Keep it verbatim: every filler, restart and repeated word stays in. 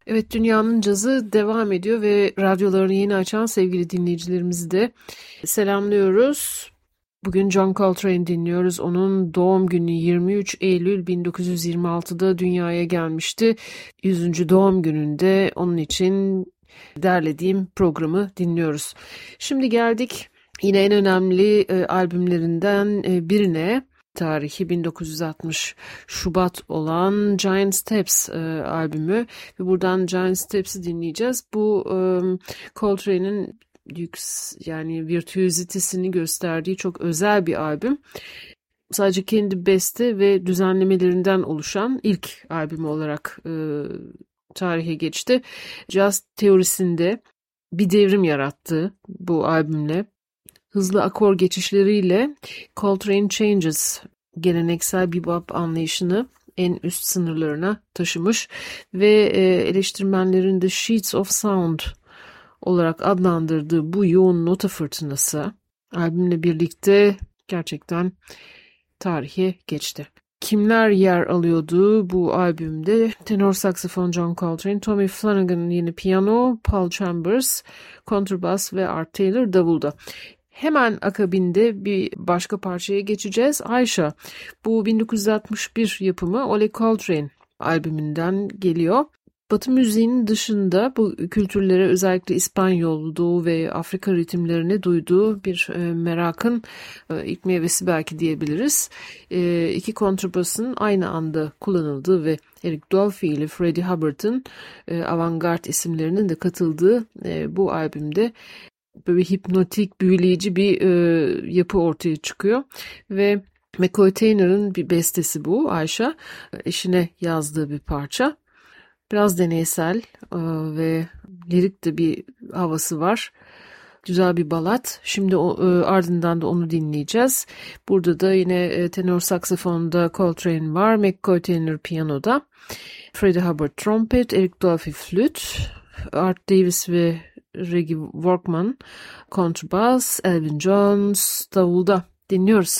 Evet, dünyanın cazı devam ediyor ve radyolarını yeni açan sevgili dinleyicilerimizi de selamlıyoruz. Bugün John Coltrane dinliyoruz. Onun doğum günü yirmi üç Eylül bin dokuz yüz yirmi altıda dünyaya gelmişti. yüzüncü doğum gününde onun için derlediğim programı dinliyoruz. Şimdi geldik yine en önemli e, albümlerinden e, birine. Tarihi bin dokuz yüz altmış Şubat olan Giant Steps e, albümü ve buradan Giant Steps'i dinleyeceğiz. Bu e, Coltrane'in lüks yani virtüözitesini gösterdiği çok özel bir albüm. Sadece kendi beste ve düzenlemelerinden oluşan ilk albümü olarak e, tarihe geçti. Caz teorisinde bir devrim yarattı bu albümle. Hızlı akor geçişleriyle Coltrane Changes geleneksel bebop anlayışını en üst sınırlarına taşımış ve eleştirmenlerin de Sheets of Sound olarak adlandırdığı bu yoğun nota fırtınası albümle birlikte gerçekten tarihe geçti. Kimler yer alıyordu bu albümde? Tenor saksafon John Coltrane, Tommy Flanagan yine piyano, Paul Chambers, kontrbas ve Art Taylor davulda. Hemen akabinde bir başka parçaya geçeceğiz. Ayşe, bu bin dokuz yüz altmış bir yapımı Ole Coltrane albümünden geliyor. Batı müziğinin dışında bu kültürlere özellikle İspanyol, Doğu ve Afrika ritimlerine duyduğu bir e, merakın e, ilk meyvesi belki diyebiliriz. E, iki kontrbasın aynı anda kullanıldığı ve Eric Dolphy ile Freddie Hubbard'ın e, avantgard isimlerinin de katıldığı e, bu albümde böyle hipnotik, büyüleyici bir e, yapı ortaya çıkıyor ve McCoy Tyner'ın bir bestesi bu Ayşe, eşine yazdığı bir parça. Biraz deneysel e, ve lirik de bir havası var. Güzel bir balat. Şimdi o, e, ardından da onu dinleyeceğiz. Burada da yine e, tenor saksafonda Coltrane var, McCoy Tyner piyanoda, Freddie Hubbard trompet, Eric Dolphy flüt, Art Davis ve Reggie Workman kontrbas, Elvin Jones davulda. Dinliyoruz.